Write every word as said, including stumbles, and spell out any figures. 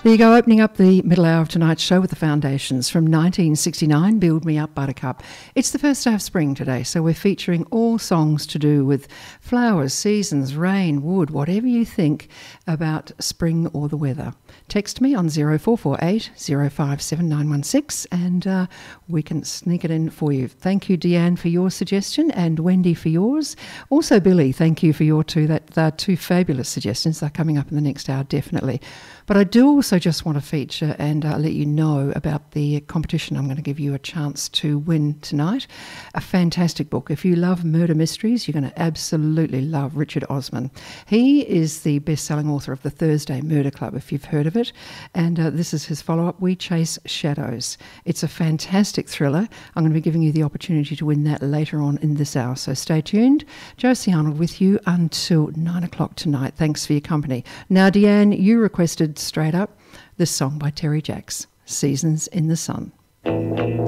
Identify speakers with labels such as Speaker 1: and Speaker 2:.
Speaker 1: There you go, opening up the middle hour of tonight's show with the Foundations from nineteen sixty-nine, Build Me Up Buttercup. It's the first day of spring today, so we're featuring all songs to do with flowers, seasons, rain, wood, whatever you think about spring or the weather. Text me on zero four four eight, zero five seven nine one six and uh, we can sneak it in for you. Thank you, Deanne, for your suggestion, and Wendy for yours. Also, Billy, thank you for your two. That they're two fabulous suggestions. They're coming up in the next hour, definitely. But I do also just want to feature and uh, let you know about the competition I'm going to give you a chance to win tonight. A fantastic book. If you love murder mysteries, you're going to absolutely love Richard Osman. He is the best-selling author of The Thursday Murder Club, if you've heard of it. And uh, this is his follow-up, We Chase Shadows. It's a fantastic thriller. I'm going to be giving you the opportunity to win that later on in this hour. So stay tuned. Josie Arnold with you until nine o'clock tonight. Thanks for your company. Now, Deanne, you requested straight up this song by Terry Jacks, Seasons in the Sun.